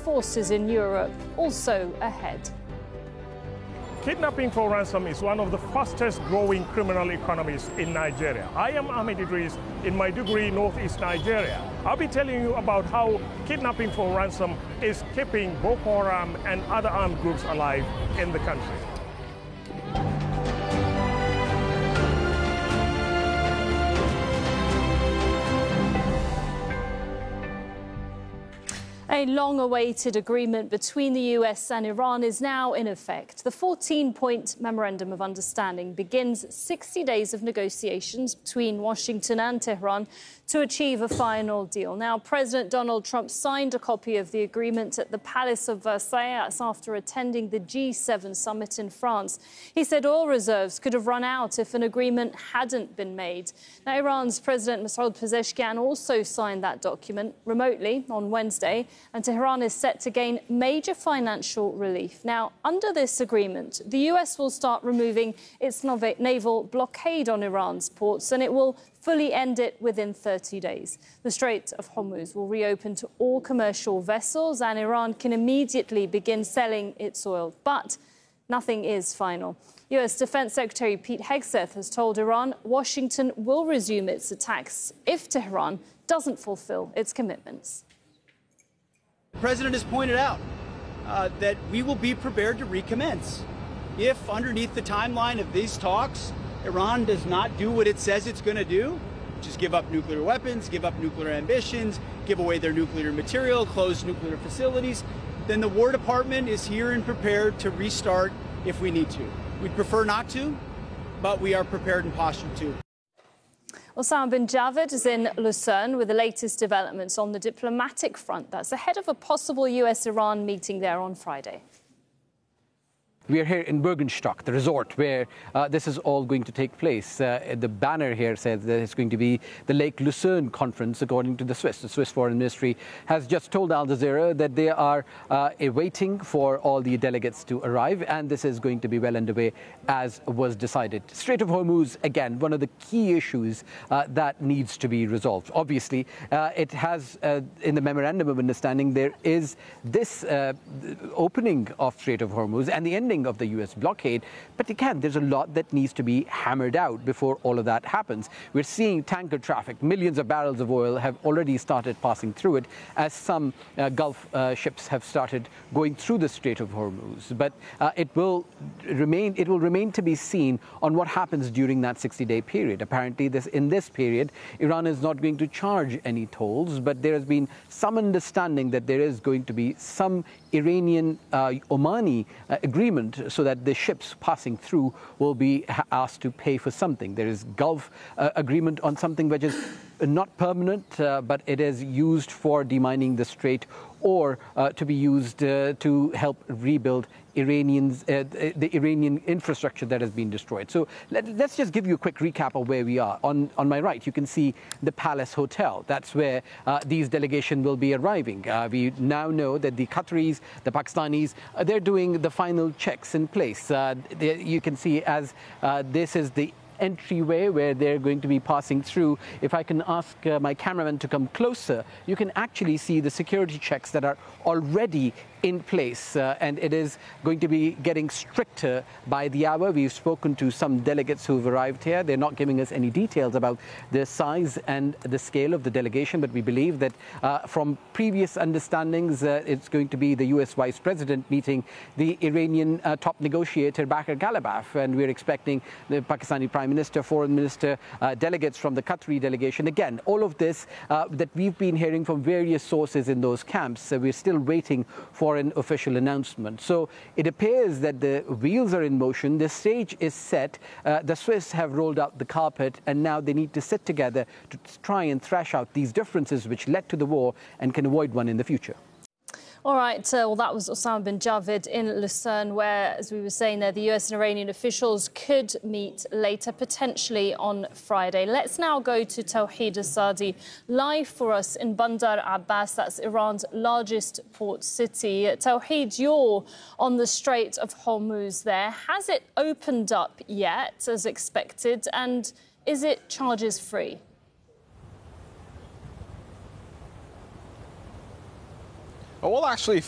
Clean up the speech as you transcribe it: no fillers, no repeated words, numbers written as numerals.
forces in Europe also ahead. Kidnapping for ransom is one of the fastest growing criminal economies in Nigeria. I am Ahmed Idris in Maiduguri, northeast Nigeria. I'll be telling you about how kidnapping for ransom is keeping Boko Haram and other armed groups alive in the country. A long-awaited agreement between the US and Iran is now in effect. The 14-point Memorandum of Understanding begins 60 days of negotiations between Washington and Tehran to achieve a final deal. Now, President Donald Trump signed a copy of the agreement at the Palace of Versailles after attending the G7 summit in France. He said oil reserves could have run out if an agreement hadn't been made. Now, Iran's President Masoud Pezeshkian also signed that document remotely on Wednesday, and Tehran is set to gain major financial relief. Now, under this agreement, the US will start removing its naval blockade on Iran's ports, and it will fully end it within 30 days. The Strait of Hormuz will reopen to all commercial vessels, and Iran can immediately begin selling its oil. But nothing is final. US Defense Secretary Pete Hegseth has told Iran Washington will resume its attacks if Tehran doesn't fulfill its commitments. The President has pointed out that we will be prepared to recommence if, underneath the timeline of these talks, Iran does not do what it says it's going to do, which is give up nuclear weapons, give up nuclear ambitions, give away their nuclear material, close nuclear facilities. Then the War Department is here and prepared to restart if we need to. We'd prefer not to, but we are prepared and postured to. Osama bin Javed is in Lucerne with the latest developments on the diplomatic front. That's ahead of a possible US-Iran meeting there on Friday. We are here in Bergenstock, the resort where this is all going to take place. The banner here says that it's going to be the Lake Lucerne Conference, according to the Swiss. The Swiss Foreign Ministry has just told Al Jazeera that they are waiting for all the delegates to arrive, and this is going to be well underway as was decided. Strait of Hormuz, again, one of the key issues that needs to be resolved. Obviously, it has, in the Memorandum of Understanding, there is this opening of Strait of Hormuz and the ending of the US blockade. But again, there's a lot that needs to be hammered out before all of that happens. We're seeing tanker traffic. Millions of barrels of oil have already started passing through it as some Gulf ships have started going through the Strait of Hormuz. But it will remain to be seen on what happens during that 60-day period. Apparently, in this period, Iran is not going to charge any tolls, but there has been some understanding that there is going to be some Iranian-Omani agreement so that the ships passing through will be asked to pay for something. There is Gulf agreement on something which is not permanent, but it is used for demining the strait or to be used to help rebuild the Iranian infrastructure that has been destroyed. So let's just give you a quick recap of where we are. On my right, you can see the Palace Hotel. That's where these delegations will be arriving. We now know that the Qataris, the Pakistanis, they're doing the final checks in place. You can see as this is the entryway where they're going to be passing through. If I can ask my cameraman to come closer, you can actually see the security checks that are already in place, and it is going to be getting stricter by the hour. We've spoken to some delegates who've arrived here. They're not giving us any details about the size and the scale of the delegation, but we believe that from previous understandings, it's going to be the US Vice President meeting the Iranian top negotiator Bakr Ghalibaf, and we're expecting the Pakistani Prime Minister, Foreign Minister, delegates from the Qatari delegation. Again, all of this that we've been hearing from various sources in those camps, we're still waiting for an official announcement. So it appears that the wheels are in motion, the stage is set, the Swiss have rolled out the carpet, and now they need to sit together to try and thrash out these differences which led to the war and can avoid one in the future. All right, well, that was Osama bin Javed in Lucerne, where, as we were saying there, the US and Iranian officials could meet later, potentially on Friday. Let's now go to Tawhid Asadi, live for us in Bandar Abbas. That's Iran's largest port city. Tawhid, you're on the Strait of Hormuz there. Has it opened up yet, as expected, and is it charges-free? Well, actually,